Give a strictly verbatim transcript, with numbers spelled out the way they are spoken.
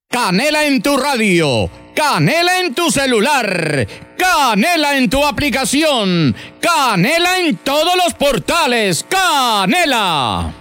Canela en tu radio, Canela en tu celular, Canela en tu aplicación, Canela en todos los portales. ¡Canela!